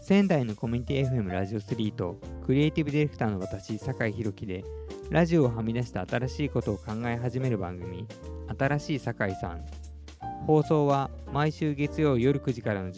仙台のコミュニティ FM ラジオ3とクリエイティブディレクターの私、酒井宏樹でラジオをはみ出した新しいことを考え始める番組、新しい酒井さん。放送は毎週月曜夜9時からの